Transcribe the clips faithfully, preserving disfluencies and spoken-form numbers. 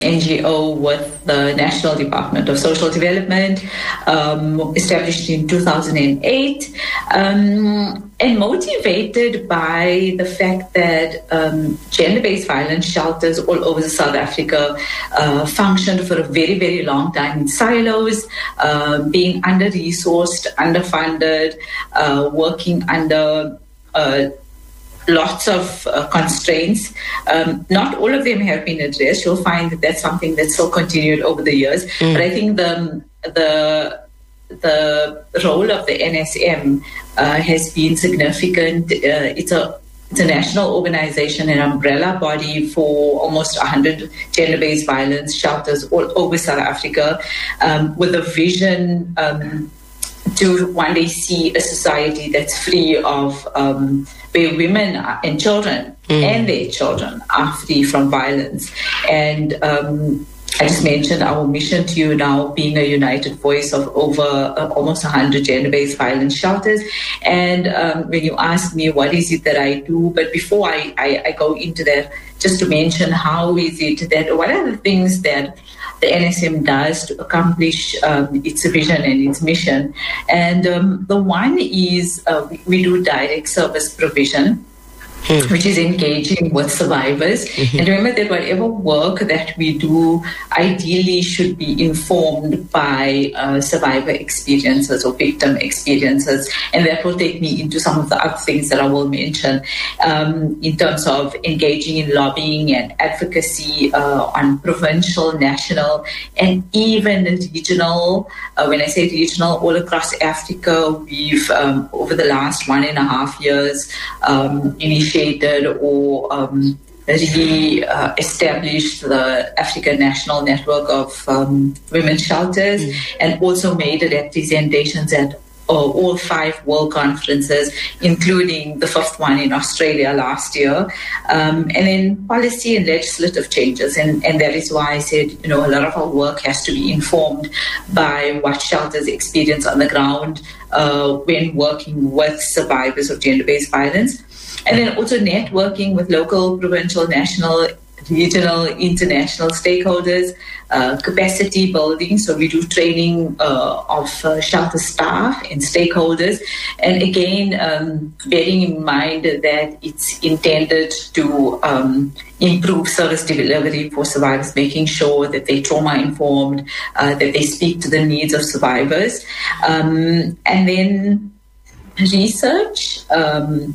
N G O with the National Department of Social Development, um, established in two thousand eight, um, and motivated by the fact that um, gender-based violence shelters all over South Africa uh, functioned for a very, very long time in silos, uh, being under-resourced, underfunded, uh, working under uh, lots of uh, constraints. Um, not all of them have been addressed. You'll find that that's something that's still continued over the years. Mm. But I think the the the role of the N S M uh, has been significant. Uh, it's a it's a national organization, an umbrella body for almost one hundred gender-based violence shelters all over South Africa, um, with a vision um, to one day see a society that's free of um, where women and children mm. and their children are free from violence. And um, I just mentioned our mission to you now being a united voice of over uh, almost one hundred gender-based violence shelters. And um, when you ask me what is it that I do, but before I, I, I go into that, just to mention how is it that, what are the things that the N S M does to accomplish um, its vision and its mission. And um, the one is uh, we, we do direct service provision, Hmm. which is engaging with survivors. Mm-hmm. And remember that whatever work that we do ideally should be informed by uh, survivor experiences or victim experiences. And that will take me into some of the other things that I will mention um, in terms of engaging in lobbying and advocacy uh, on provincial, national, and even regional. Uh, when I say regional, all across Africa, we've, um, over the last one and a half years, um, initiated or um, re-established uh, the African National Network of um, Women's Shelters, mm. and also made representations at uh, all five world conferences, including the fifth one in Australia last year, um, and then policy and legislative changes. And, and that is why I said, you know, a lot of our work has to be informed by what shelters experience on the ground uh, when working with survivors of gender-based violence. And then also networking with local, provincial, national, regional, international stakeholders, uh, capacity building. So we do training uh, of uh, shelter staff and stakeholders. And again, um, bearing in mind that it's intended to um, improve service delivery for survivors, making sure that they're trauma-informed, uh, that they speak to the needs of survivors. Um, and then research, um,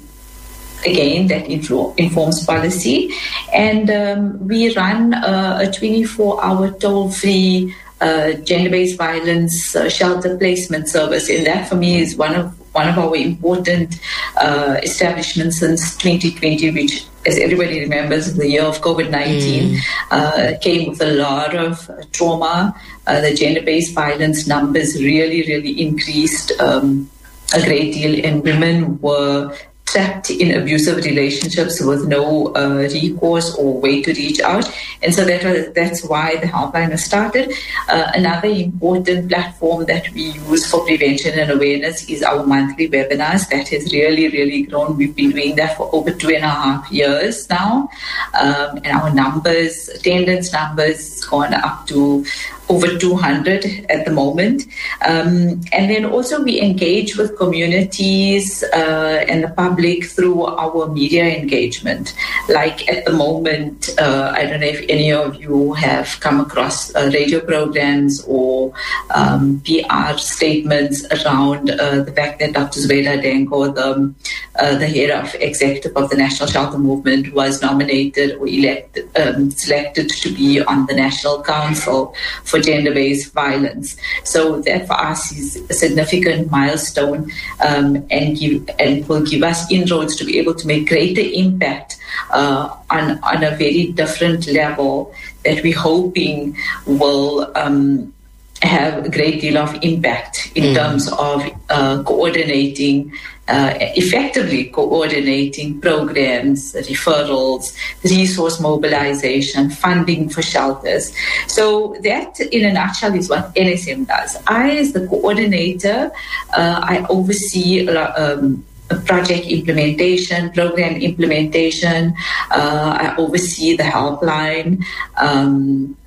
again, that influ- informs policy. And um, we run uh, a twenty-four hour toll-free uh, gender-based violence uh, shelter placement service. And that, for me, is one of one of our important uh, establishments since twenty twenty, which, as everybody remembers, the year of COVID nineteen, mm. uh, came with a lot of trauma. Uh, the gender-based violence numbers really, really increased um, a great deal, and women were trapped in abusive relationships with no uh, recourse or way to reach out. And so that was, that's why the helpline was started. Uh, another important platform that we use for prevention and awareness is our monthly webinars. That has really, really grown. We've been doing that for over two and a half years now. Um, and our numbers, attendance numbers, gone up to over two hundred at the moment. Um, and then also we engage with communities uh, and the public through our media engagement. Like at the moment, uh, I don't know if any of you have come across uh, radio programs or um, P R statements around uh, the fact that Doctor Zwela Dengo, the, uh, the head of executive of the National Shelter Movement, was nominated or elected, um, selected to be on the National Council for gender-based violence. So that for us is a significant milestone, um, and give, and will give us inroads to be able to make greater impact uh, on, on a very different level that we're hoping will um, have a great deal of impact in mm. terms of uh, coordinating Uh, effectively coordinating programs, referrals, resource mobilization, funding for shelters. So that, in a nutshell, is what N S M does. I, as the coordinator, uh, I oversee um, project implementation, program implementation. Uh, I oversee the helpline. Um,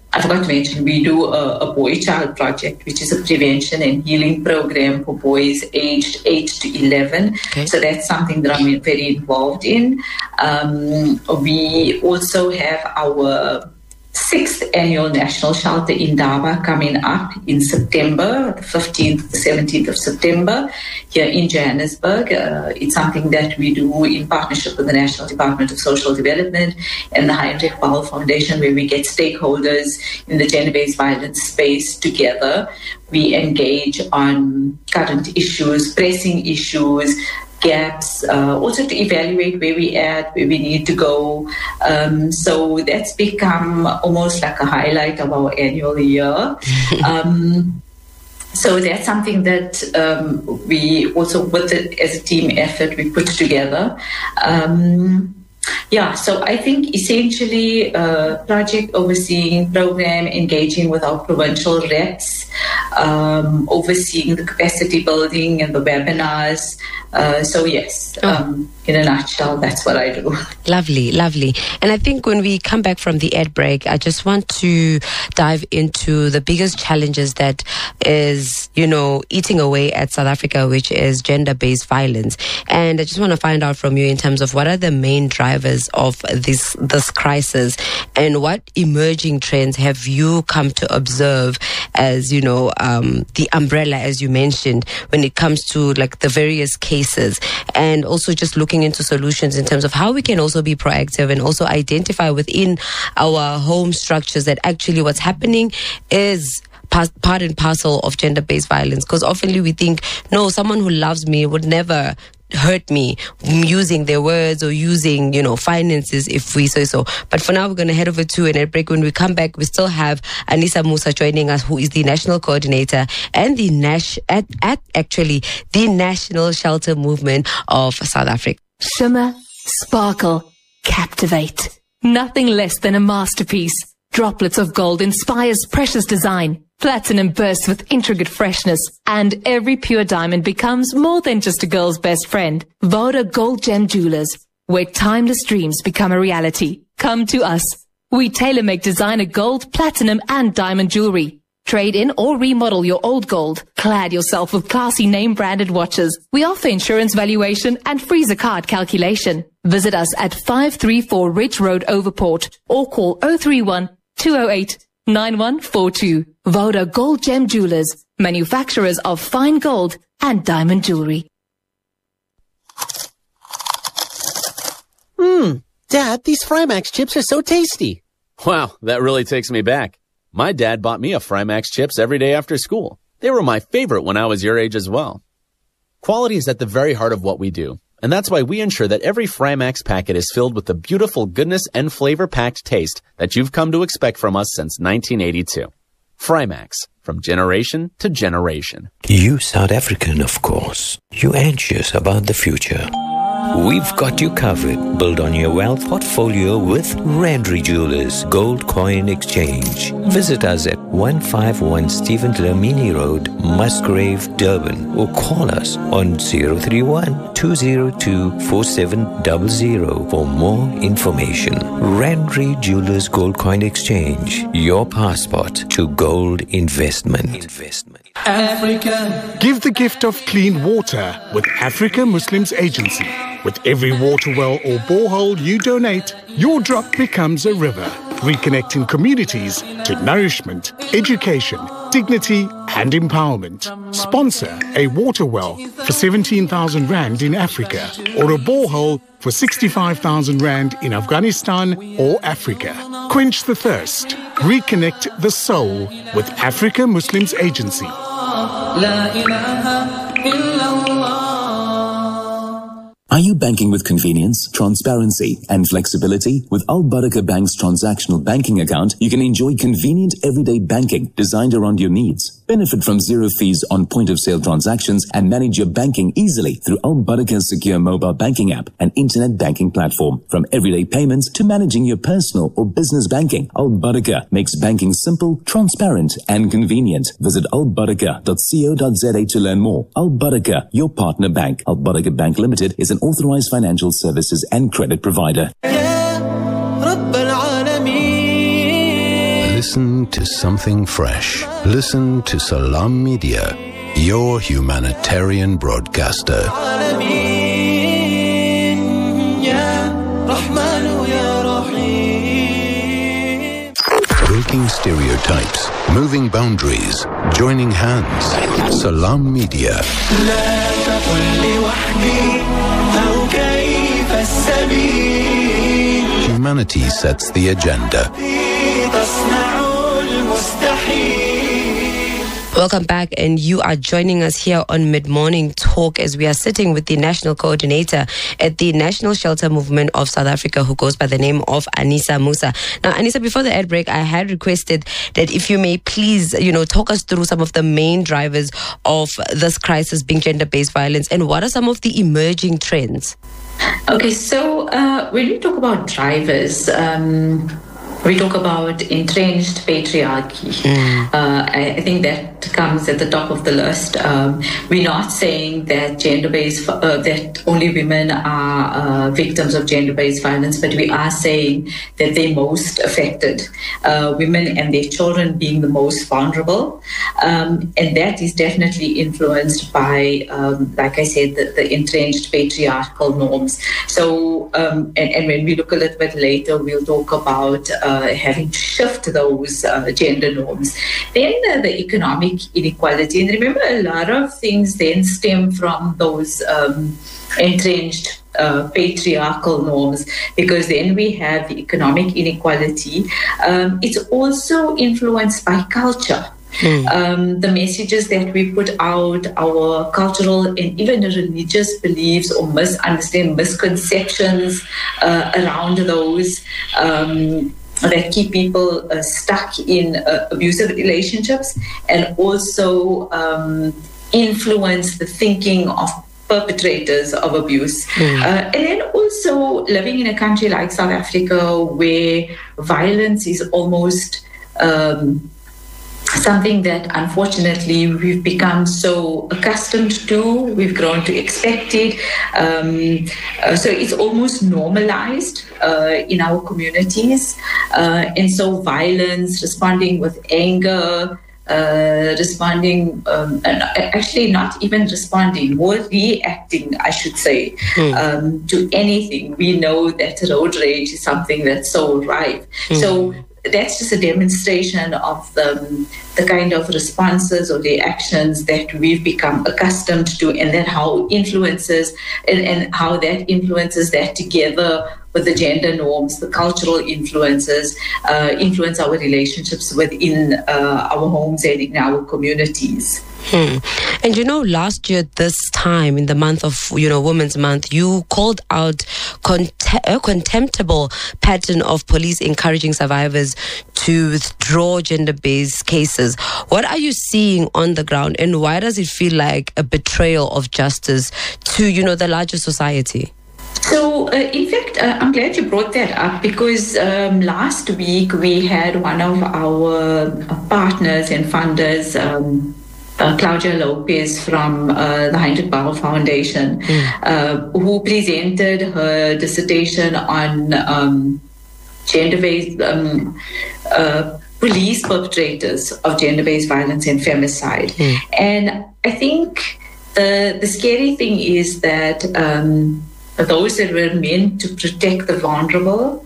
I forgot to mention, we do a, a boy-child project, which is a prevention and healing program for boys aged eight to eleven. Okay. So that's something that I'm very involved in. Um, we also have our sixth annual National Shelter Indaba coming up in September, the fifteenth to seventeenth of September, here in Johannesburg. Uh, it's something that we do in partnership with the National Department of Social Development and the Heinrich Ball Foundation, where we get stakeholders in the gender-based violence space together. We engage on current issues, pressing issues, gaps, uh, also to evaluate where we at, where we need to go. Um, so that's become almost like a highlight of our annual year. um, so that's something that um, we also, with it as a team effort, we put together. Um, Yeah, so I think essentially uh, project overseeing, program engaging with our provincial reps, um, overseeing the capacity building and the webinars. Uh, so yes, oh. um, in a nutshell, that's what I do. Lovely, lovely. And I think when we come back from the ad break, I just want to dive into the biggest challenges that is, you know, eating away at South Africa, which is gender-based violence. And I just want to find out from you in terms of what are the main drivers of this this crisis, and what emerging trends have you come to observe as, you know, um, the umbrella, as you mentioned, when it comes to like the various cases, and also just looking into solutions in terms of how we can also be proactive and also identify within our home structures that actually what's happening is part and parcel of gender-based violence. Because often we think, no, someone who loves me would never hurt me using their words or using, you know, finances, if we say so. But for now, we're going to head over to an ad break. When we come back, we still have Anissa Musa joining us, who is the national coordinator and the Nash at, at actually the National Shelter Movement of South Africa. Shimmer, sparkle, captivate. Nothing less than a masterpiece. Droplets of gold inspires precious design. Platinum bursts with intricate freshness, and every pure diamond becomes more than just a girl's best friend. Voda Gold Gem Jewelers, where timeless dreams become a reality. Come to us. We tailor-make designer gold, platinum, and diamond jewelry. Trade in or remodel your old gold. Clad yourself with classy name-branded watches. We offer insurance valuation and freezer card calculation. Visit us at five three four Ridge Road, Overport, or call oh three one, two oh eight, nine one four two. Voda Gold Gem Jewelers, manufacturers of fine gold and diamond jewelry. Mmm, Dad, these Frymax chips are so tasty. Wow, that really takes me back. My dad bought me a Frymax chips every day after school. They were my favorite when I was your age as well. Quality is at the very heart of what we do, and that's why we ensure that every Frymax packet is filled with the beautiful goodness and flavor-packed taste that you've come to expect from us since nineteen eighty-two. Frymax, from generation to generation. You South African, of course. You anxious about the future. We've got you covered. Build on your wealth portfolio with Randry Jewelers Gold Coin Exchange. Visit us at one fifty-one Stephen Dlamini Road, Musgrave, Durban, or call us on zero three one, two zero two, four seven zero zero for more information. Randry Jewelers Gold Coin Exchange, your passport to gold investment. Investment. Africa. Give the gift of clean water with Africa Muslims Agency. With every water well or borehole you donate, your drop becomes a river, reconnecting communities to nourishment, education, dignity and empowerment. Sponsor a water well for seventeen thousand rand in Africa, or a borehole for sixty-five thousand rand in Afghanistan or Africa. Quench the thirst. Reconnect the soul with Africa Muslims Agency. Are you banking with convenience, transparency, and flexibility? With Al Barakah Bank's transactional banking account, you can enjoy convenient everyday banking designed around your needs. Benefit from zero fees on point-of-sale transactions and manage your banking easily through Al Barakah's secure mobile banking app and internet banking platform. From everyday payments to managing your personal or business banking, Al Barakah makes banking simple, transparent, and convenient. Visit al barakah dot co dot za to learn more. Al Barakah, your partner bank. Al Barakah Bank Limited is an authorized financial services and credit provider. Listen Listen to something fresh. Listen to Salam Media, your humanitarian broadcaster. Breaking stereotypes, moving boundaries, joining hands. Salam Media. Humanity sets the agenda. Welcome back, and you are joining us here on Mid-Morning Talk as we are sitting with the National Coordinator at the National Shelter Movement of South Africa, who goes by the name of Anisa Musa. Now, Anisa, before the ad break, I had requested that if you may please, you know, talk us through some of the main drivers of this crisis being gender-based violence, and what are some of the emerging trends? Okay, so uh, when we talk about drivers, um, we talk about entrenched patriarchy. Mm. Uh, I, I think that comes at the top of the list. Um, we're not saying that gender-based, uh, that only women are uh, victims of gender-based violence, but we are saying that they're most affected. Uh, women and their children being the most vulnerable. Um, and that is definitely influenced by, um, like I said, the, the entrenched patriarchal norms. So, um, and, and when we look a little bit later, we'll talk about uh, having to shift those uh, gender norms. Then uh, the economic inequality. And remember, a lot of things then stem from those um, entrenched uh, patriarchal norms, because then we have the economic inequality. Um, it's also influenced by culture. Hmm. Um, the messages that we put out, our cultural and even religious beliefs or misunderstanding, misconceptions uh, around those um, that keep people uh, stuck in uh, abusive relationships, and also um, influence the thinking of perpetrators of abuse. Mm. Uh, and then also living in a country like South Africa, where violence is almost um, something that unfortunately we've become so accustomed to, we've grown to expect it. Um, uh, so it's almost normalized uh, in our communities. Uh, and so violence, responding with anger, uh, responding, um, and actually not even responding, more reacting, I should say, mm. um, to anything. We know that road rage is something that's so rife. Mm. So that's just a demonstration of the, the kind of responses or the actions that we've become accustomed to, and then how influences and, and how that influences that together with the gender norms, the cultural influences, uh, influence our relationships within uh, our homes and in our communities. Hmm. And you know, last year, this time in the month of, you know, Women's Month, you called out cont- a contemptible pattern of police encouraging survivors to withdraw gender-based cases. What are you seeing on the ground, and why does it feel like a betrayal of justice to, you know, the larger society? So, uh, in fact, uh, I'm glad you brought that up, because um, last week we had one of our partners and funders, um, Uh, Claudia Lopez from uh, the Heinrich Bauer Foundation, mm. uh, who presented her dissertation on um, gender-based um, uh, police perpetrators of gender-based violence and femicide. Mm. And I think the the scary thing is that um, those that were meant to protect the vulnerable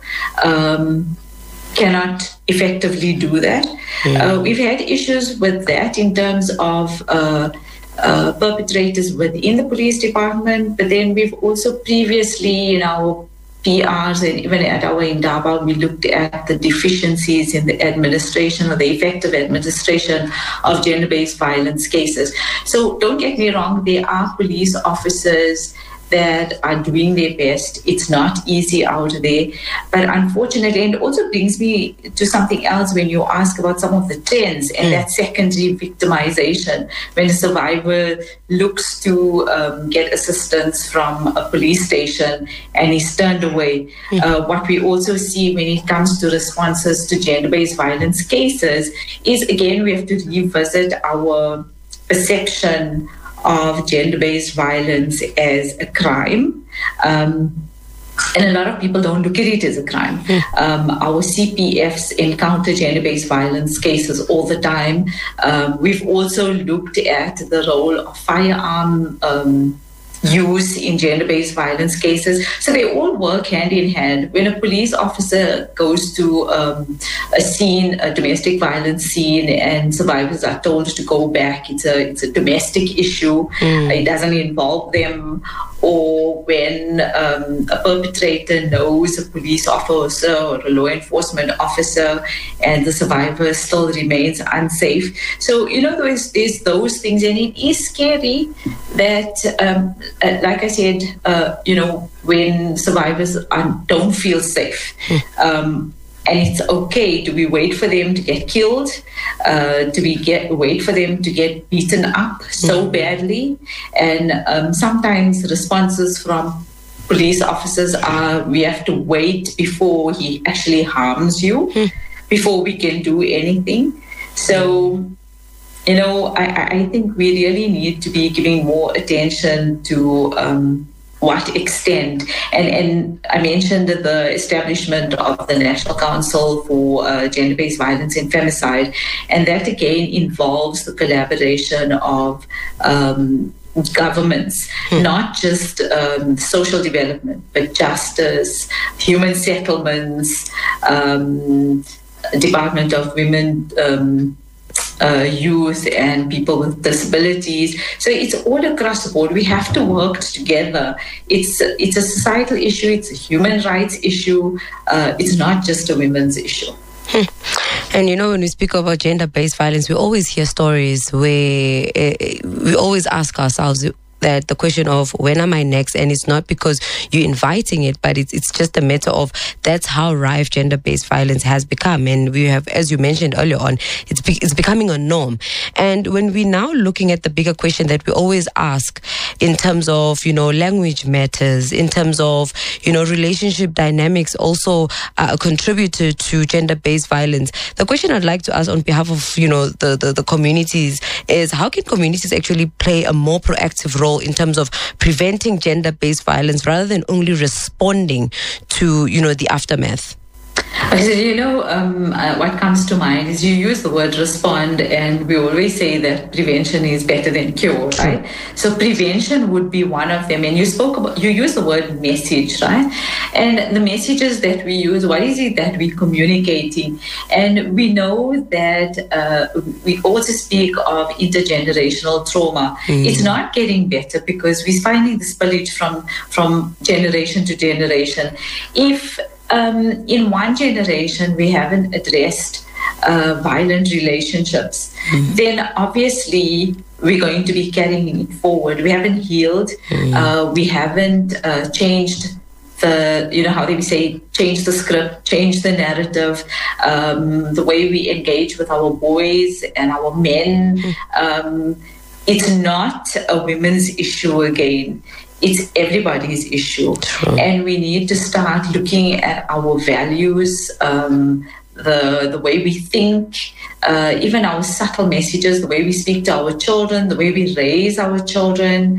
um, cannot effectively do that. Mm. Uh, we've had issues with that in terms of uh, uh, perpetrators within the police department, but then we've also previously in our P Rs and even at our Indaba, we looked at the deficiencies in the administration or the effective administration of gender-based violence cases. So don't get me wrong, there are police officers that are doing their best. It's not easy out there. But unfortunately, and it also brings me to something else when you ask about some of the trends and mm. that secondary victimization, when a survivor looks to um, get assistance from a police station and is turned away. Mm. Uh, what we also see when it comes to responses to gender-based violence cases is, again, we have to revisit our perception of gender-based violence as a crime. Um, And a lot of people don't look at it as a crime. Um, our C P Fs encounter gender-based violence cases all the time. Um, we've also looked at the role of firearm um, use in gender-based violence cases. So they all work hand in hand. When a police officer goes to um, a scene, a domestic violence scene, and survivors are told to go back, it's a it's a domestic issue. Mm. It doesn't involve them. Or when um, a perpetrator knows a police officer or a law enforcement officer and the survivor still remains unsafe. So, you know, there's, there's those things, and it is scary that, um, uh, like I said, uh, you know, when survivors are, don't feel safe. Um, And it's okay to be wait for them to get killed, uh, to be get wait for them to get beaten up so badly. And um, sometimes responses from police officers are, we have to wait before he actually harms you, mm. before we can do anything. So, you know, I, I think we really need to be giving more attention to um, what extent. And, and I mentioned the establishment of the National Council for uh, Gender-Based Violence and Femicide, and that again involves the collaboration of um, governments, hmm. not just um, social development, but justice, human settlements, um, Department of Women, um, Uh, youth and people with disabilities. So it's all across the board. We have to work together. It's it's a societal issue. It's a human rights issue. Uh, it's not just a women's issue. Hmm. And you know, when we speak about gender-based violence, we always hear stories where uh, we always ask ourselves that the question of when am I next? And it's not because you're inviting it, but it's it's just a matter of that's how rife gender-based violence has become. And we have, as you mentioned earlier on, it's be, it's becoming a norm. And when we're now looking at the bigger question that we always ask in terms of, you know, language matters, in terms of, you know, relationship dynamics also uh, contribute to, to gender-based violence. The question I'd like to ask on behalf of, you know, the, the, the communities is how can communities actually play a more proactive role in terms of preventing gender-based violence rather than only responding to, you know, the aftermath? Okay, you know, um, uh, what comes to mind is you use the word respond, and we always say that prevention is better than cure, right? So prevention would be one of them. And you spoke about, you use the word message, right? And the messages that we use, what is it that we're communicating? And we know that uh, we also speak of intergenerational trauma. Mm. It's not getting better because we're finding the spillage from, from generation to generation. If Um, in one generation, we haven't addressed uh, violent relationships, mm. then obviously we're going to be carrying it forward. We haven't healed. Mm. Uh, we haven't uh, changed the, you know, how do we say, change the script, change the narrative, um, the way we engage with our boys and our men. Mm. Um, it's not a women's issue again. It's everybody's issue. True. And we need to start looking at our values, um, the the way we think, uh, even our subtle messages, the way we speak to our children, the way we raise our children,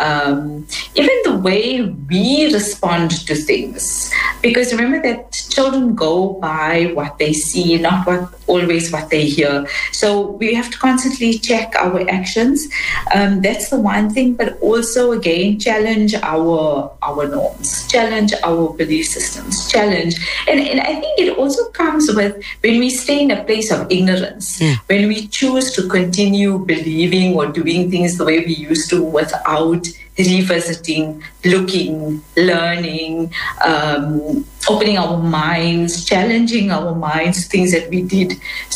um, even the way we respond to things. Because remember that children go by what they see, not what always what they hear. So we have to constantly check our actions. Um, that's the one thing, but also again challenge our our norms, challenge our belief systems, challenge. And, and I think it also comes with when we stay in a place of ignorance, mm. when we choose to continue believing or doing things the way we used to without revisiting, looking, learning, um, opening our minds, challenging our minds, things that we did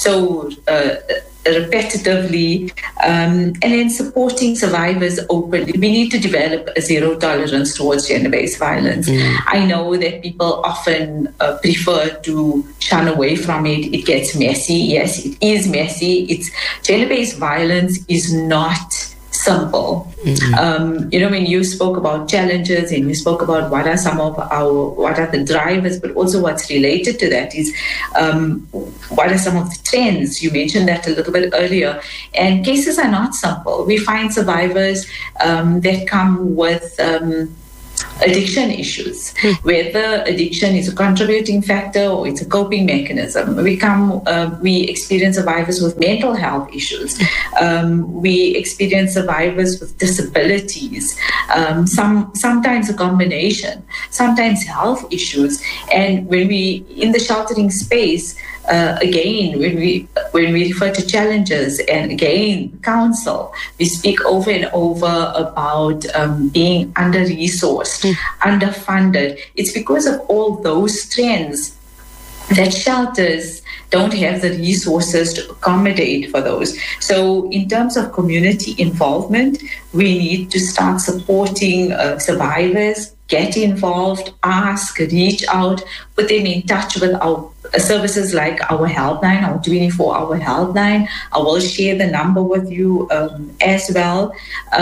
so uh, repetitively, um, and then supporting survivors openly. We need to develop a zero tolerance towards gender-based violence. Mm. I know that people often uh, prefer to shun away from it. It gets messy. Yes, it is messy. It's gender-based violence is not simple. Mm-hmm. Um, you know, when you spoke about challenges and you spoke about what are some of our, what are the drivers, but also what's related to that is um, what are some of the trends? You mentioned that a little bit earlier. And cases are not simple. We find survivors um, that come with um, addiction issues, whether addiction is a contributing factor or it's a coping mechanism. We come, uh, we experience survivors with mental health issues. Um, we experience survivors with disabilities. Um, some sometimes a combination. Sometimes health issues. And when we in the sheltering space. Uh, again, when we when we refer to challenges and again counsel, we speak over and over about um, being under-resourced, mm. underfunded. It's because of all those trends that shelters don't have the resources to accommodate for those. So in terms of community involvement, we need to start supporting uh, survivors, get involved, ask, reach out, put them in touch with our services like our helpline, our twenty-four hour helpline. I will share the number with you um, as well.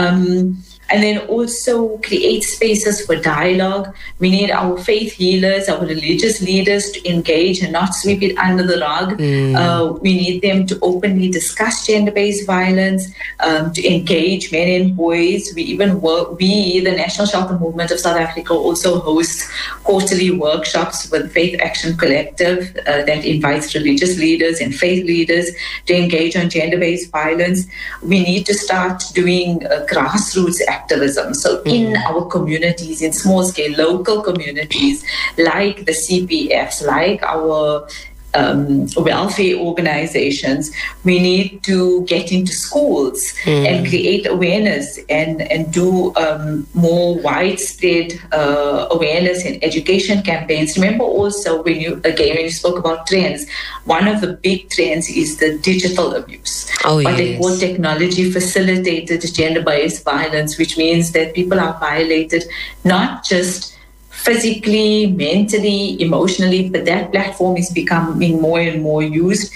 Um, and then also create spaces for dialogue. We need our faith healers, our religious leaders to engage and not sweep it under the rug. Mm. Uh, we need them to openly discuss gender-based violence, um, to engage men and boys. We even work, we, the National Shelter Movement of South Africa, also hosts quarterly workshops with Faith Action Collective uh, that invites religious leaders and faith leaders to engage on gender-based violence. We need to start doing uh, grassroots activism. So in our communities, in small scale, local communities, like the C P Fs, like our um, welfare organizations, we need to get into schools mm. and create awareness and, and do um, more widespread uh, awareness and education campaigns. Remember also when you, again, when you spoke about trends, one of the big trends is the digital abuse. Oh, what yes. they call technology facilitated gender-based violence, which means that people are violated not just physically, mentally, emotionally, but that platform is becoming more and more used.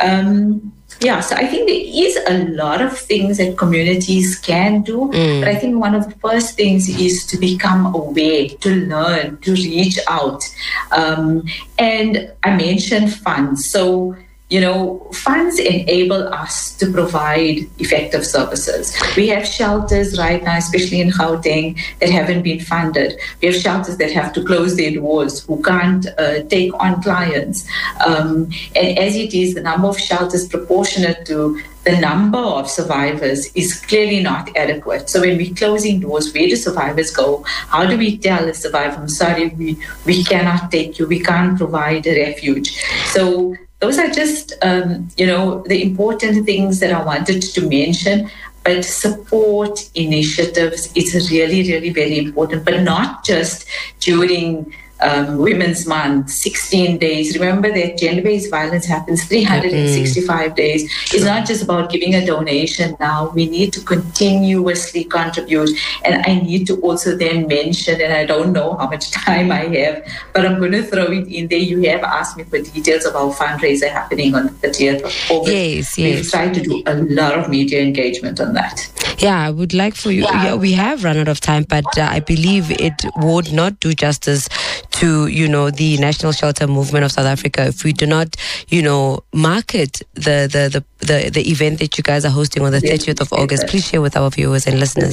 Um, yeah, so I think there is a lot of things that communities can do, mm. but I think one of the first things is to become aware, to learn, to reach out. Um, and I mentioned funds. So, you know, funds enable us to provide effective services. We have shelters right now, especially in Gauteng, that haven't been funded. We have shelters that have to close their doors, who can't uh, take on clients. Um, and as it is, the number of shelters proportionate to the number of survivors is clearly not adequate. So when we're closing doors, where do survivors go? How do we tell a survivor, I'm sorry, we, we cannot take you, we can't provide a refuge? So those are just, um, you know, the important things that I wanted to mention. But support initiatives is really, really very important, but not just during um, Women's Month, sixteen days. Remember that gender-based violence happens three hundred sixty-five mm. days. It's not just about giving a donation now. We need to continuously contribute. And I need to also then mention, and I don't know how much time I have, but I'm going to throw it in there. You have asked me for details of our fundraiser happening on the thirtieth of August. Yes, yes. We've tried to do a lot of media engagement on that. Yeah, I would like for you, yeah. Yeah, we have run out of time, but uh, I believe it would not do justice to, you know, the National Shelter Movement of South Africa if we do not, you know, market the the, the, the, the event that you guys are hosting on the thirtieth of August. Please share with our viewers and listeners.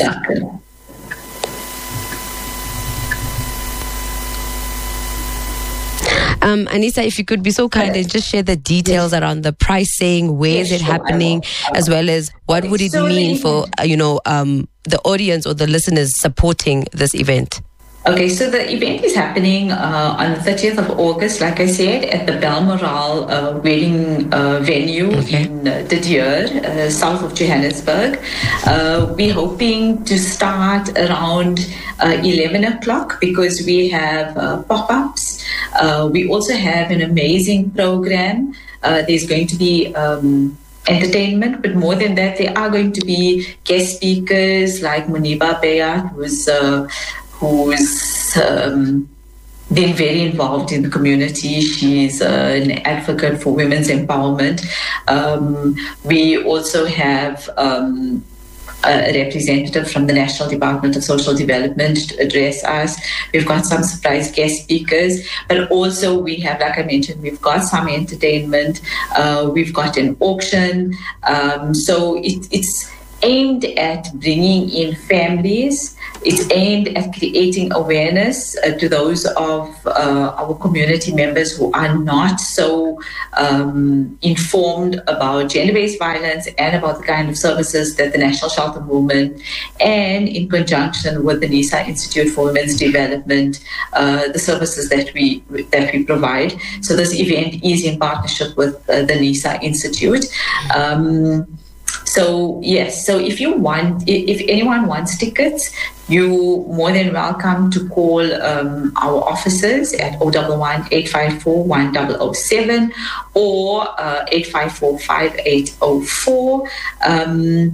Um, Anissa, if you could be so kind and just share the details around the pricing, where is it happening, as well as what would it mean for, uh, you know, um, the audience or the listeners supporting this event? Okay, so the event is happening uh, on the thirtieth of August, like I said, at the Balmoral uh, wedding uh, venue okay. in uh, De Deer, uh, south of Johannesburg. Uh, we're hoping to start around uh, eleven o'clock because we have uh, pop-ups. Uh, we also have an amazing program. Uh, there's going to be um, entertainment, but more than that, there are going to be guest speakers like Muniba Bayat, who's uh, who's um, been very involved in the community. She's uh, an advocate for women's empowerment. Um, we also have um, a representative from the National Department of Social Development to address us. We've got some surprise guest speakers, but also we have, like I mentioned, we've got some entertainment. Uh, we've got an auction. Um, so it, it's aimed at bringing in families. It's aimed at creating awareness uh, to those of uh, our community members who are not so um, informed about gender-based violence and about the kind of services that the National Shelter Movement, and in conjunction with the NISA Institute for Women's Development, uh, the services that we that we provide. So this event is in partnership with uh, the NISA Institute. Um, So yes, so if you want, if anyone wants tickets, you're more than welcome to call um, our offices at zero one one, eight five four, one zero zero seven or uh, eight five four, five eight zero four. Um,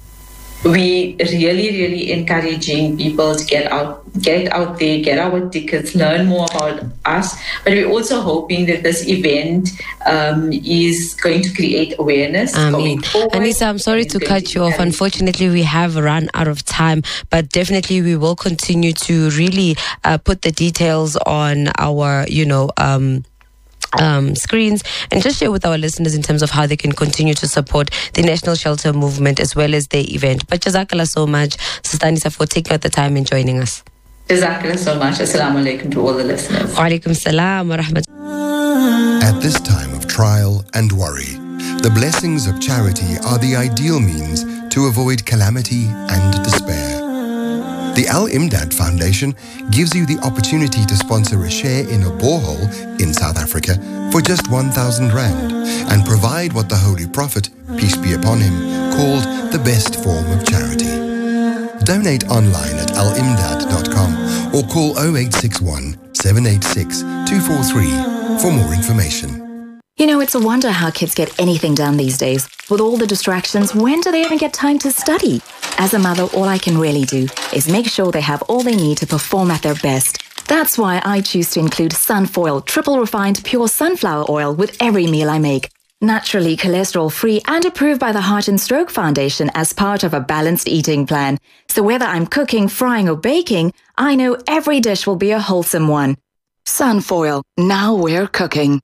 we really, really encouraging people to get out, get out there, get our tickets, learn more about us. But we're also hoping that this event um, is going to create awareness. I mean, Anissa, I'm sorry to cut you off. Unfortunately, we have run out of time, but definitely we will continue to really uh, put the details on our, you know, um, Um, screens, and just share with our listeners in terms of how they can continue to support the National Shelter Movement as well as their event. But Jazakallah so much, Sister Anissa, for taking out the time and joining us. Jazakallah so much. Assalamu alaikum to all the listeners. Wa alaikum salam wa rahmatullah. At this time of trial and worry, the blessings of charity are the ideal means to avoid calamity and despair. The Al-Imdad Foundation gives you the opportunity to sponsor a share in a borehole in South Africa for just one thousand rand and provide what the Holy Prophet, peace be upon him, called the best form of charity. Donate online at al imdad dot com or call zero eight six one, seven eight six, two four three for more information. You know, it's a wonder how kids get anything done these days. With all the distractions, when do they even get time to study? As a mother, all I can really do is make sure they have all they need to perform at their best. That's why I choose to include Sunfoil triple refined pure sunflower oil with every meal I make. Naturally cholesterol-free and approved by the Heart and Stroke Foundation as part of a balanced eating plan. So whether I'm cooking, frying or baking, I know every dish will be a wholesome one. Sunfoil, now we're cooking.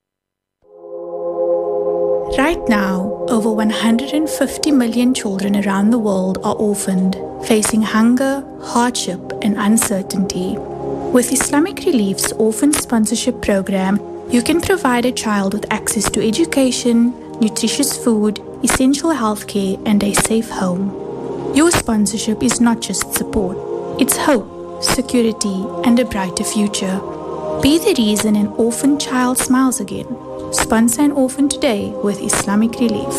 Right now, over one hundred fifty million children around the world are orphaned, facing hunger, hardship, and uncertainty. With Islamic Relief's Orphan Sponsorship Program, you can provide a child with access to education, nutritious food, essential healthcare, and a safe home. Your sponsorship is not just support, it's hope, security, and a brighter future. Be the reason an orphan child smiles again. Sponsor an orphan today with Islamic Relief.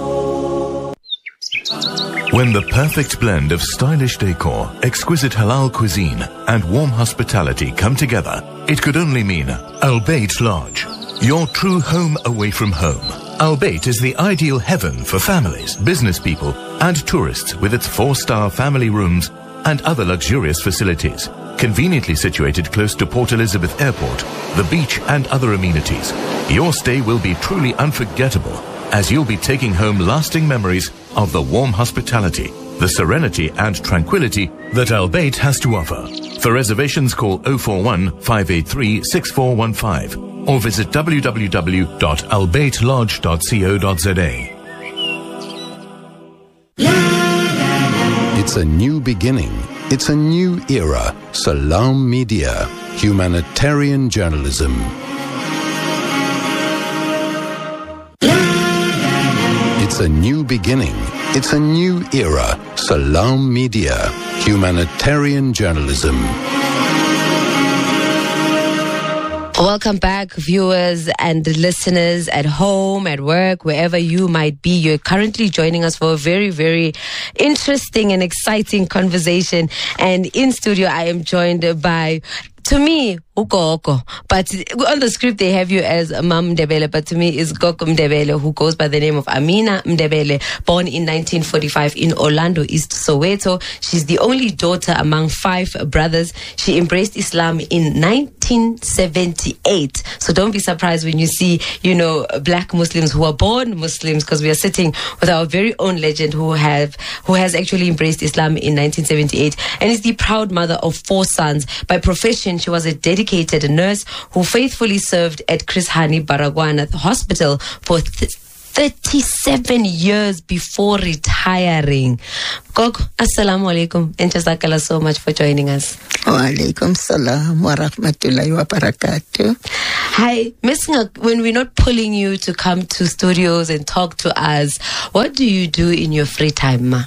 When the perfect blend of stylish decor, exquisite halal cuisine, and warm hospitality come together, it could only mean Al Bayt Lodge, your true home away from home. Al Bayt is the ideal heaven for families, business people, and tourists with its four-star family rooms and other luxurious facilities. Conveniently situated close to Port Elizabeth Airport, the beach and other amenities, your stay will be truly unforgettable as you'll be taking home lasting memories of the warm hospitality, the serenity and tranquility that Al Bayt has to offer. For reservations, call zero four one, five eight three, six four one five or visit w w w dot al bayt lodge dot co dot z a. It's a new beginning. It's a new era. Salam Media, humanitarian journalism. It's a new beginning. It's a new era. Salam Media, humanitarian journalism. Welcome back, viewers and listeners at home, at work, wherever you might be. You're currently joining us for a very, very interesting and exciting conversation. And in studio, I am joined by, to me, Ukoko. But on the script, they have you as Mam Mdebele, but to me, it's Goko Mdebele, who goes by the name of Amina Mdebele, born in nineteen forty-five in Orlando, East Soweto. She's the only daughter among five brothers. She embraced Islam in nineteen seventy-eight. So don't be surprised when you see, you know, black Muslims who are born Muslims, because we are sitting with our very own legend who have who has actually embraced Islam in nineteen seventy-eight and is the proud mother of four sons. By profession, she was a dedicated nurse who faithfully served at Chris Hani Baragwanath Hospital for th- thirty-seven years before retiring. Gogo, assalamu alaikum, and jazakallah so much for joining us. Wa alaikum salam wa rahmatullahi wa barakatuh. Hi, Miss Ngak, when we're not pulling you to come to studios and talk to us, what do you do in your free time, ma?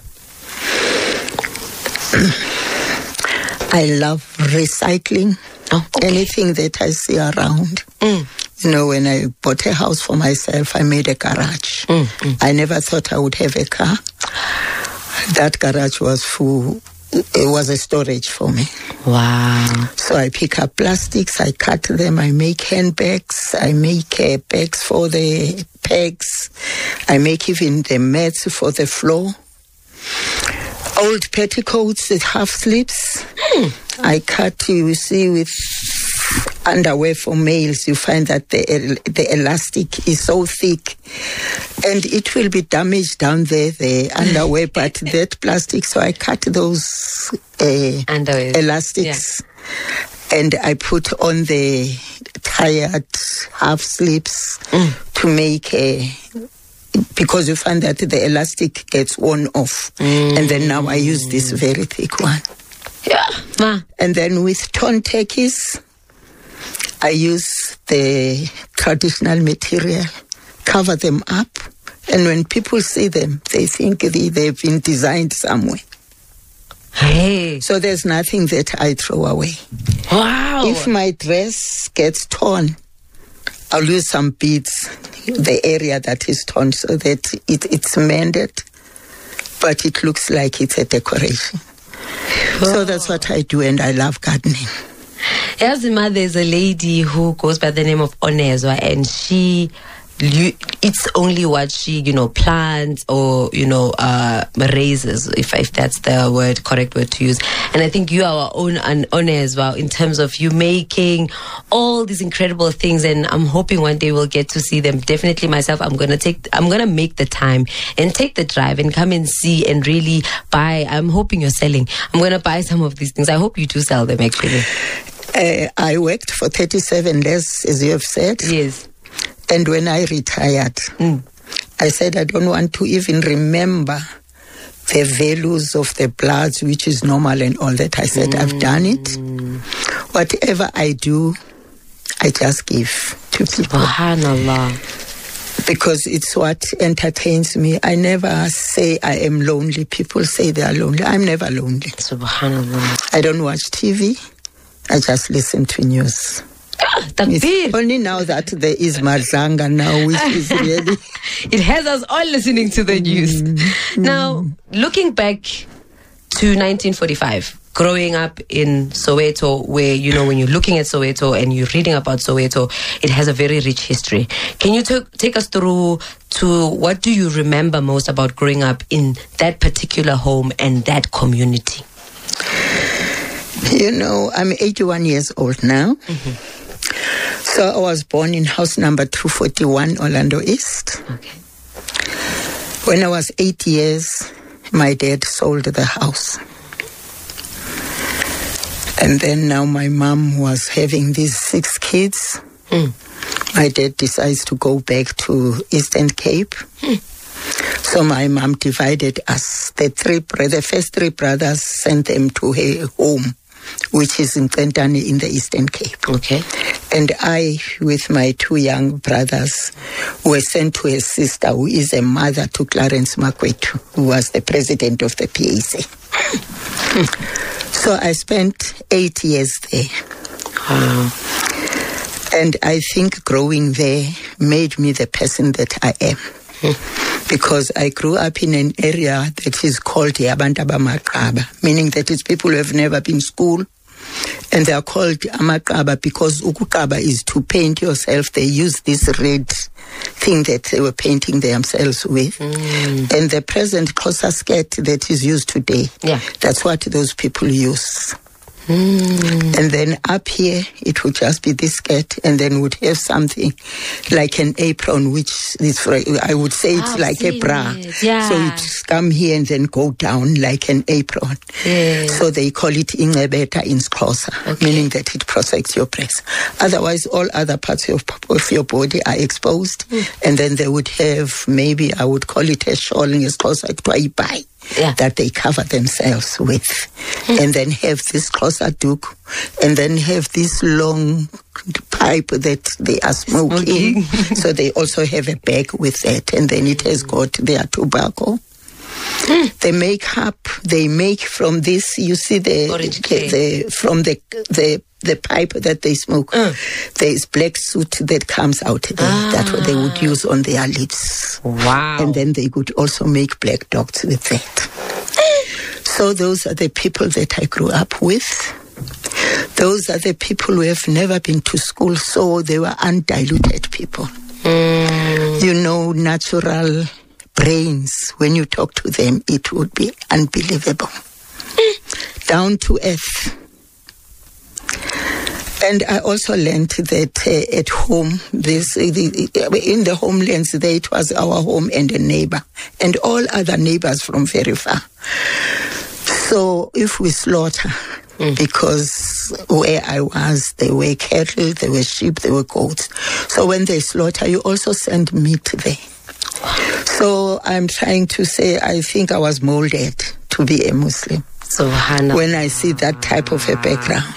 I love recycling. Oh, okay. Anything that I see around. Mm. You know, when I bought a house for myself, I made a garage. Mm, mm. I never thought I would have a car. That garage was full. It was a storage for me. Wow. So I pick up plastics, I cut them, I make handbags, I make uh, bags for the pegs, I make even the mats for the floor. Old petticoats, the half sleeves. Hmm. I cut, you see, with underwear for males, you find that the the elastic is so thick and it will be damaged down there, the underwear, but that plastic, so I cut those uh, elastics. Yeah. And I put on the tired half sleeves mm. to make a... because you find that the elastic gets worn off. Mm. And then now I use this very thick one. Yeah. Ma. And then with torn turkeys, I use the traditional material, cover them up, and when people see them, they think they, they've been designed somewhere. Hey. So there's nothing that I throw away. Wow. If my dress gets torn, I'll use some beads, the area that is torn, so that it, it's mended, but it looks like it's a decoration. Oh. So that's what I do, and I love gardening. As a mother, there's a lady who goes by the name of Onezwa, and she, it's only what she, you know, plants or, you know, uh, raises, if if that's the word, correct word to use. And I think you are our own Onezwa in terms of you making all these incredible things, and I'm hoping one day we'll get to see them. Definitely myself, I'm gonna take, I'm gonna make the time and take the drive and come and see and really buy. I'm hoping you're selling. I'm gonna buy some of these things. I hope you do sell them, actually. Uh, I worked for thirty-seven years, as you have said. Yes. And when I retired, mm. I said I don't want to even remember the values of the bloods, which is normal and all that. I said, mm. I've done it. Whatever I do, I just give to people. Subhanallah. Because it's what entertains me. I never say I am lonely. People say they are lonely. I'm never lonely. Subhanallah. I don't watch T V. I just listen to news. Ah, it's only now that there is Madlanga now, which is really... It has us all listening to the news. Mm-hmm. Now, looking back to nineteen forty-five, growing up in Soweto, where, you know, when you're looking at Soweto and you're reading about Soweto, it has a very rich history. Can you t- take us through to what do you remember most about growing up in that particular home and that community? You know, I'm eighty-one years old now. Mm-hmm. So I was born in house number two forty-one, Orlando East. Okay. When I was eight years, my dad sold the house. And then now my mom was having these six kids. Mm. My dad decides to go back to Eastern Cape. Mm. So my mom divided us. The three, the first three brothers sent them to her home, which is in Trentani in the Eastern Cape. Okay. And I, with my two young brothers, were sent to a sister who is a mother to Clarence Makwetu, who was the president of the P A C. So I spent eight years there. Wow. And I think growing there made me the person that I am. Because I grew up in an area that is called Yabantaba Makaba, meaning that it's people who have never been to school. And they are called Amakaba because Ukukaba is to paint yourself. They use this red thing that they were painting themselves with. Mm. And the present Xhosa skirt that is used today, yeah. that's what those people use. Mm. And then up here, it would just be this skirt, and then would have something like an apron, which is, for, I would say it's I've like a bra. It. Yeah. So it come here and then go down like an apron. Yeah. So they call it ingcebeta in Xhosa, okay. Meaning that it protects your breast. Otherwise, all other parts of, of your body are exposed. Mm. And then they would have, maybe I would call it a shawl in Xhosa, yeah. that they cover themselves with. Mm. And then have this Xhosa duke, and then have this long pipe that they are smoking. So they also have a bag with that, and then it has got their tobacco. Mm. The makeup they make from this, you see the, the, the from the the the pipe that they smoke. Mm. There is black soot that comes out there. Ah. That's what they would use on their lips. Wow! And then they could also make black dogs with that. So those are the people that I grew up with. Those are the people who have never been to school, so they were undiluted people. Mm. You know, natural brains. When you talk to them, it would be unbelievable. Mm. Down to earth. And I also learned that uh, at home, this uh, the, in the homelands there, it was our home and a neighbor, and all other neighbors from very far. So if we slaughter, mm. because where I was, there were cattle, there were sheep, there were goats. So when they slaughter, you also send meat there. So I'm trying to say, I think I was molded to be a Muslim. So Hannah, when I see that type of a background.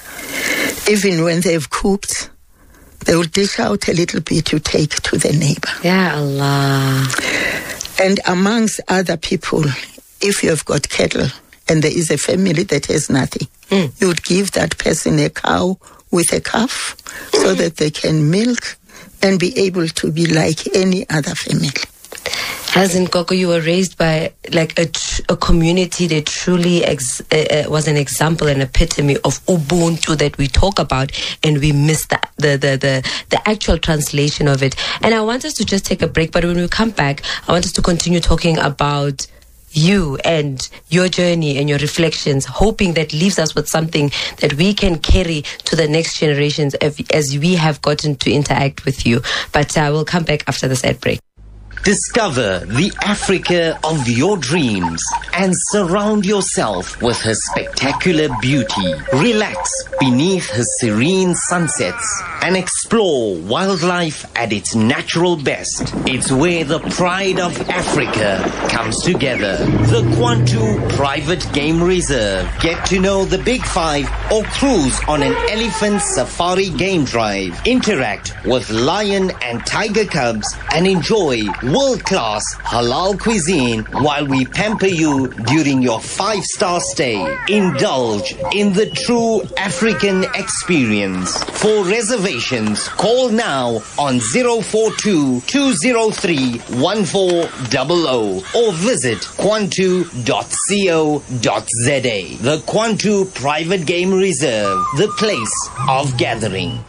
Even when they've cooked, they will dish out a little bit to take to the neighbor. Ya Allah. And amongst other people, if you have got cattle and there is a family that has nothing, mm. you would give that person a cow with a calf so that they can milk and be able to be like any other family. As in, Gogo, you were raised by like a, tr- a community that truly ex- uh, uh, was an example and epitome of Ubuntu that we talk about, and we miss the, the, the, the, the actual translation of it. And I want us to just take a break, but when we come back, I want us to continue talking about you and your journey and your reflections, hoping that leaves us with something that we can carry to the next generations as, as we have gotten to interact with you. But uh, we'll come back after this ad break. Discover the Africa of your dreams and surround yourself with her spectacular beauty. Relax beneath her serene sunsets and explore wildlife at its natural best. It's where the pride of Africa comes together. The Kwantu Private Game Reserve. Get to know the Big Five or cruise on an elephant safari game drive. Interact with lion and tiger cubs and enjoy world-class halal cuisine while we pamper you during your five-star stay. Indulge in the true African experience. For reservations, call now on zero four two, two zero three, one four zero zero or visit kwantu dot co dot za. The Kwantu Private Game Reserve, the place of gathering.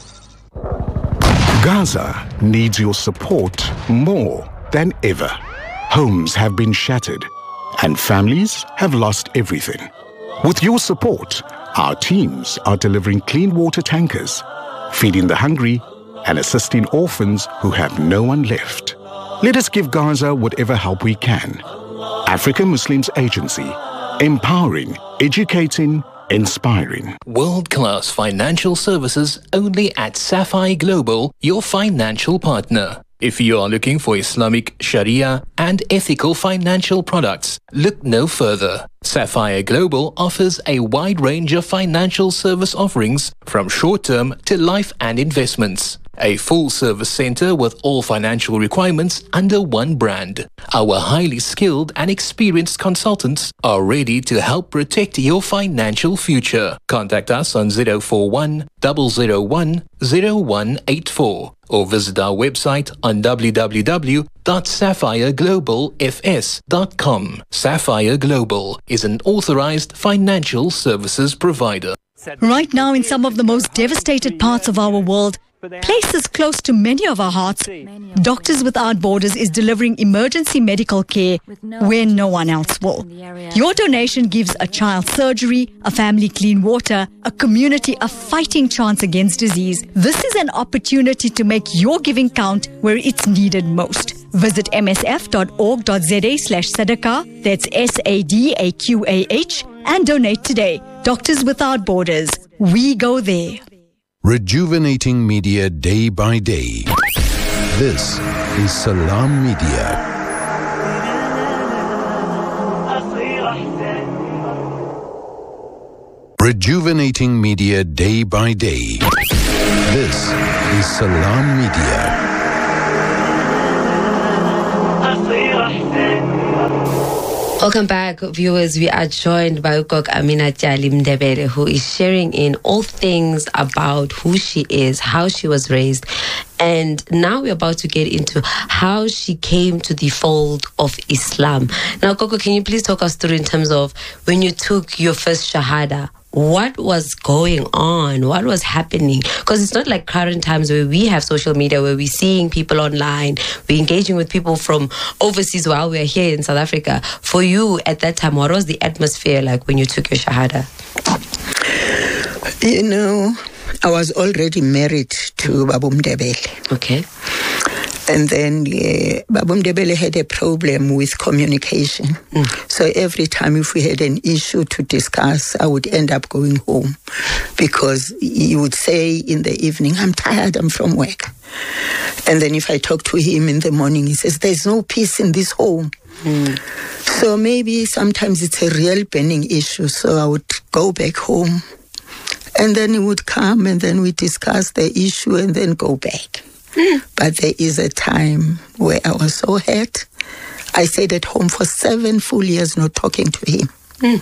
Gaza needs your support more than ever. Homes have been shattered and families have lost everything. With your support, our teams are delivering clean water tankers, feeding the hungry and assisting orphans who have no one left. Let us give Gaza whatever help we can. Africa Muslims Agency, empowering, educating, inspiring. World-class financial services only at Sapphire Global, your financial partner. If you are looking for Islamic, Sharia and ethical financial products, look no further. Sapphire Global offers a wide range of financial service offerings from short-term to life and investments. A full-service center with all financial requirements under one brand. Our highly skilled and experienced consultants are ready to help protect your financial future. Contact us on zero four one, zero zero one, zero one eight four or visit our website on w w w dot sapphire global f s dot com. Sapphire Global is an authorized financial services provider. Right now, in some of the most devastated parts of our world, Places close to many of our hearts, Doctors Without Borders is delivering emergency medical care where no one else will. Your donation gives a child surgery, a family clean water, a community a fighting chance against disease. This is an opportunity to make your giving count where it's needed most. Visit msf.org.za slash sadaqah, that's S A D A Q A H, and donate today. Doctors Without Borders, we go there. Rejuvenating media day by day. This is Salam Media. Rejuvenating media day by day. This is Salam Media. Welcome back, viewers. We are joined by Ukok Amina Jali Mndebele, who is sharing in all things about who she is, how she was raised, and now we're about to get into how she came to the fold of Islam. Now, Koko, can you please talk us through in terms of when you took your first Shahada? What was going on? What was happening? Because it's not like current times where we have social media, where we're seeing people online, we're engaging with people from overseas while we're here in South Africa. For you at that time, what was the atmosphere like when you took your Shahada? You know, I was already married to Babu Mndebele. Okay. And then uh, Babu Mndebele had a problem with communication. Mm. So every time if we had an issue to discuss, I would end up going home because he would say in the evening, I'm tired, I'm from work. And then if I talk to him in the morning, he says, there's no peace in this home. Mm. So maybe sometimes it's a real burning issue. So I would go back home and then he would come and then we discuss the issue and then go back. Mm. But there is a time where I was so hurt. I stayed at home for seven full years not talking to him. Mm.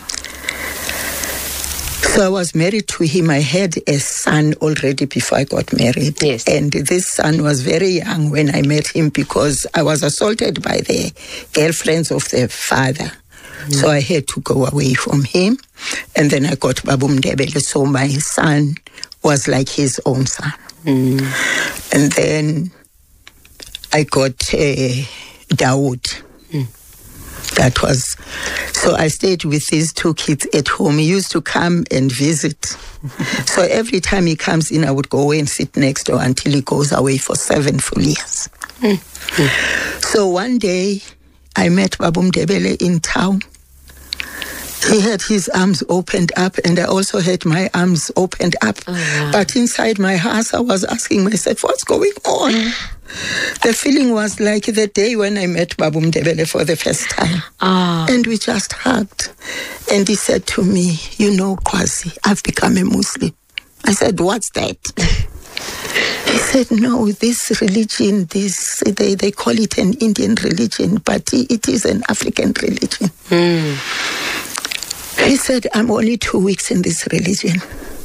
So I was married to him. I had a son already before I got married. Yes. And this son was very young when I met him because I was assaulted by the girlfriends of the father. Mm. So I had to go away from him. And then I got Babu Mndebele. So my son was like his own son. Mm. And then I got uh, Dawood. Mm. That was, so I stayed with these two kids at home. He used to come and visit. So every time he comes in, I would go and sit next door until he goes away for seven full years. Mm. Mm. So one day, I met Babu Mndebele in town. He had his arms opened up and I also had my arms opened up. Oh, wow. But inside my house, I was asking myself, what's going on? The feeling was like the day when I met Babu Mndebele for the first time. Oh. And we just hugged. And he said to me, you know, Kwazi, I've become a Muslim. I said, what's that? He said, no, this religion, this they, they call it an Indian religion, but it is an African religion. Mm. He said, I'm only two weeks in this religion.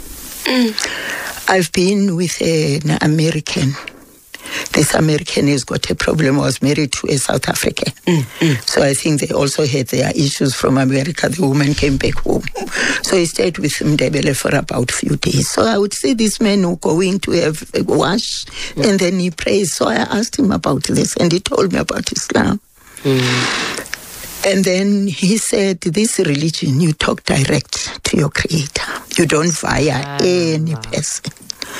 Mm. I've been with an American. This American has got a problem. I was married to a South African. Mm. Mm. So I think they also had their issues from America. The woman came back home. So he stayed with Mndebele for about a few days. So I would see this man who going to have a wash mm. and then he prays. So I asked him about this and he told me about Islam. Mm. And then he said, this religion, you talk direct to your creator. You don't via ah, any wow. person.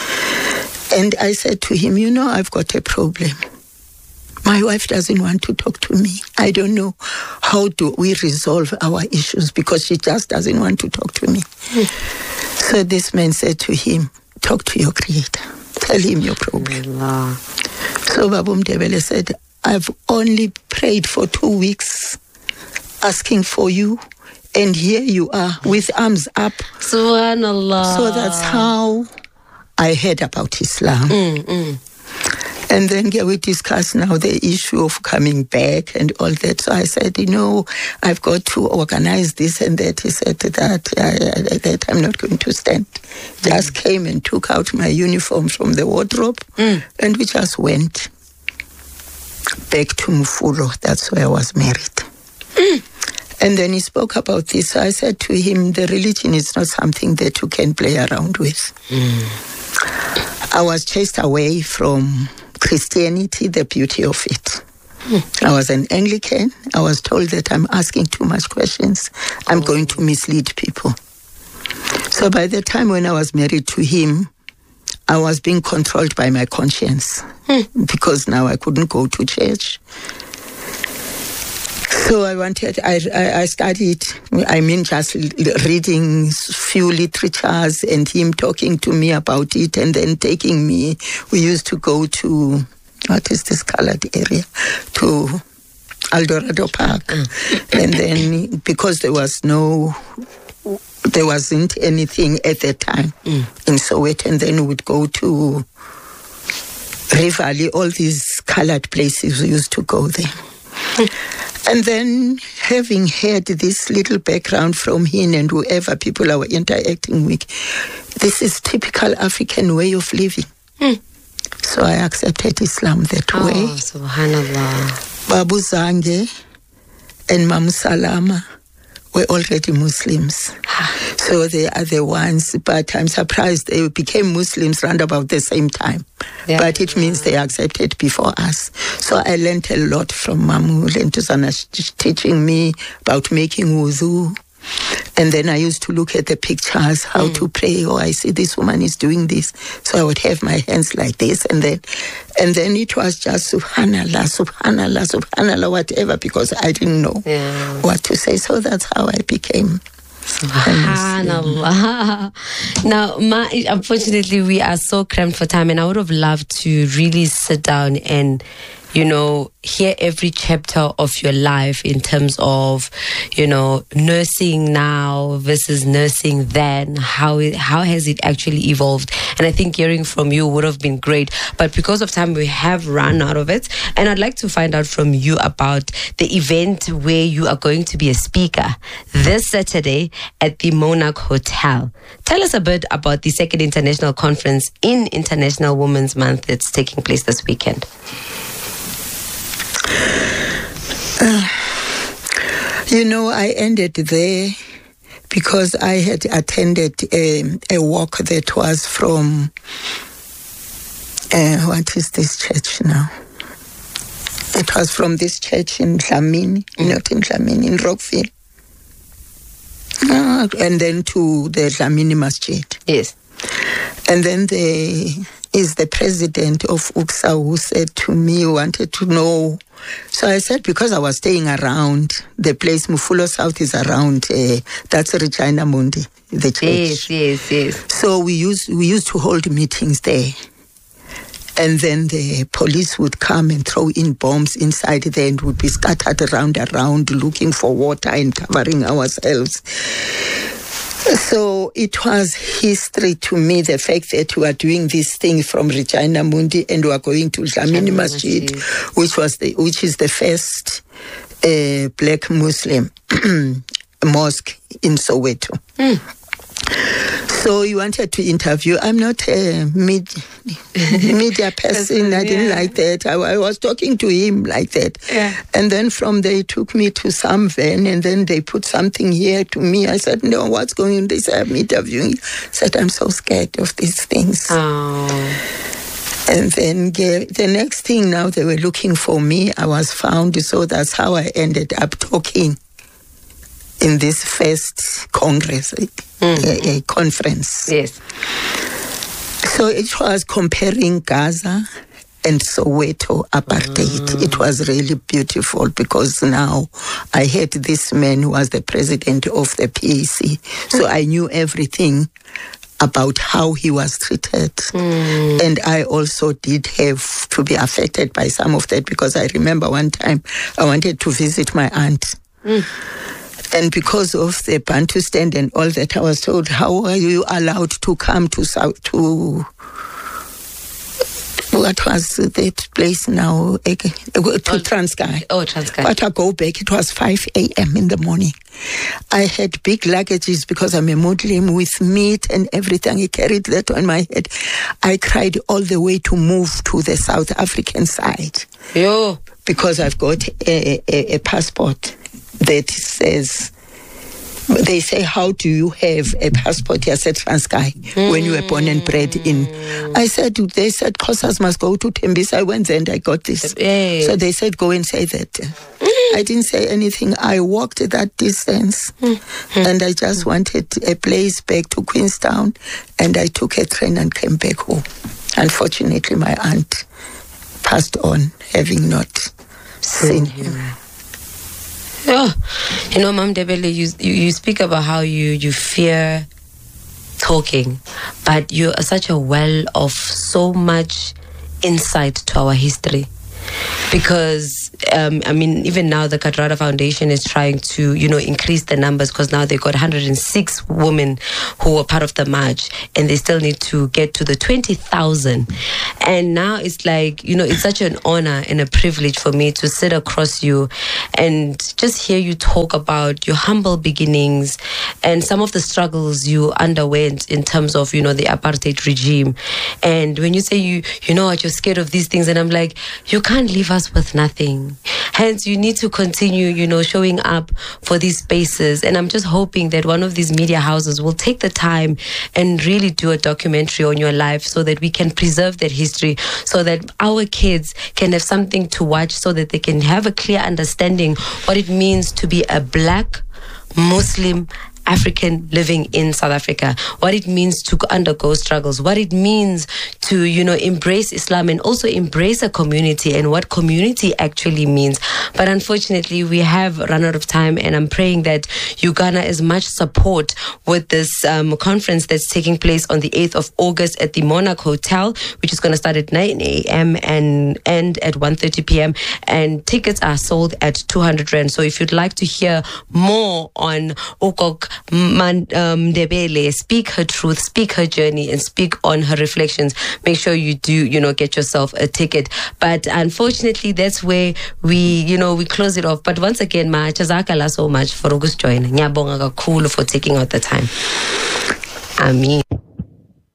And I said to him, you know, I've got a problem. My wife doesn't want to talk to me. I don't know how do we resolve our issues because she just doesn't want to talk to me. Mm. So this man said to him, talk to your creator. Tell him your problem. Wow. So Babu Mndebele said, I've only prayed for two weeks. Asking for you, and here you are with arms up. Subhanallah. So that's how I heard about Islam. Mm, mm. And then yeah, we discussed now the issue of coming back and all that. So I said, you know, I've got to organize this and that. He said that, uh, that I'm not going to stand. Mm. Just came and took out my uniform from the wardrobe, mm. and we just went back to Mufulo. That's where I was married. Mm. And then he spoke about this. So I said to him, the religion is not something that you can play around with. Mm. I was chased away from Christianity, the beauty of it. Mm. I was an Anglican. I was told that I'm asking too much questions. I'm oh. going to mislead people. So by the time when I was married to him, I was being controlled by my conscience mm. because now I couldn't go to church. So I wanted, I, I, I studied, I mean, just reading few literatures and him talking to me about it and then taking me. We used to go to, what is this colored area? To Eldorado Park. Mm. And then because there was no, there wasn't anything at that time mm. in Soweto, and then we would go to Rivali, all these colored places, we used to go there. Mm. And then, having heard this little background from him and whoever people I were interacting with, this is typical African way of living. Mm. So I accepted Islam that oh, way. Subhanallah. Babu Zange and Mam Salama were already Muslims. So they are the ones, but I'm surprised they became Muslims around about the same time. Yeah. But it means they accepted before us. So I learned a lot from Mamu Lentuzana, teaching me about making wudu. And then I used to look at the pictures, how mm. to pray. Oh, I see this woman is doing this. So I would have my hands like this. And then and then it was just subhanallah, subhanallah, subhanallah, whatever, because I didn't know yeah. what to say. So that's how I became Subhanallah. Now, Ma, unfortunately, we are so cramped for time, and I would have loved to really sit down and, you know, hear every chapter of your life in terms of, you know, nursing now versus nursing then. How it, how has it actually evolved? And I think hearing from you would have been great. But because of time, we have run out of it. And I'd like to find out from you about the event where you are going to be a speaker this Saturday at the Monarch Hotel. Tell us a bit about the second international conference in International Women's Month that's taking place this weekend. Uh, you know, I ended there because I had attended a, a walk that was from, uh, what is this church now? It was from this church in Dlamini, mm. not in Dlamini, in Rockville. Uh, and then to the Dlamini Masjid. Yes. And then the... is the president of U C S A who said to me, wanted to know. So I said, because I was staying around the place, Mufulo South is around, uh, that's Regina Mundi, the church. Yes, yes, yes. So we used, we used to hold meetings there. And then the police would come and throw in bombs inside there and would be scattered around, around, looking for water and covering ourselves. So it was history to me, the fact that we are doing this thing from Regina Mundi and we are going to Dlamini Masjid, which was the which is the first uh, black Muslim mosque in Soweto. Mm. So you wanted to interview. I'm not a media, media person. I didn't yeah. like that. I, I was talking to him like that. Yeah. And then from there, he took me to some van, and then they put something here to me. I said, no, what's going on? They said, I'm interviewing. I said, I'm so scared of these things. Oh. And then the next thing, now they were looking for me. I was found. So that's how I ended up talking in this first Congress, mm-hmm. a, a conference. Yes. So it was comparing Gaza and Soweto apartheid. Mm. It was really beautiful because now I had this man who was the president of the P A C. So I knew everything about how he was treated. Mm. And I also did have to be affected by some of that because I remember one time I wanted to visit my aunt. Mm. And because of the Bantu stand and all that, I was told, how are you allowed to come to South, to, what was that place now? To Transkei. Oh, Transkei. But I go back, it was five a.m. in the morning. I had big luggages because I'm a Muslim with meat and everything. I carried that on my head. I cried all the way to move to the South African side. Yo. Because I've got a, a, a passport that says They say, how do you have a passport? I said, Transkei, mm. when you were born and bred in. I said, they said, Xhosas must go to Tembisa. I went there and I got this. Hey. So they said, go and say that. Mm. I didn't say anything. I walked that distance mm. and I just wanted a place back to Queenstown, and I took a train and came back home. Unfortunately, my aunt passed on, having not seen him. Oh, you know, Mam Debele, you, you you speak about how you you fear talking, but you are such a well of so much insight to our history. Because, um, I mean, even now the Kadrada Foundation is trying to, you know, increase the numbers, because now they've got one hundred six women who were part of the march, and they still need to get to the twenty thousand. And now it's like, you know, it's such an honor and a privilege for me to sit across you and just hear you talk about your humble beginnings and some of the struggles you underwent in terms of, you know, the apartheid regime. And when you say, you, you know what, you're scared of these things, and I'm like, you can't leave us with nothing. Hence, you need to continue, you know, showing up for these spaces. And I'm just hoping that one of these media houses will take the time and really do a documentary on your life, so that we can preserve that history, so that our kids can have something to watch, so that they can have a clear understanding what it means to be a Black Muslim African living in South Africa, what it means to undergo struggles, what it means to, you know, embrace Islam and also embrace a community, and what community actually means. But unfortunately, we have run out of time, and I'm praying that you garner as much support with this um, conference that's taking place on the eighth of August at the Monarch Hotel, which is going to start at nine a.m. and end at one thirty p.m. And tickets are sold at two hundred rand. So if you'd like to hear more on Ukok Mandebele, um, speak her truth, speak her journey, and speak on her reflections, make sure you do, you know, get yourself a ticket. But unfortunately, that's where we, you know, we close it off. But once again, ma, jazakala so much for August joining. Nyabonga kakhulu for taking out the time. Amen.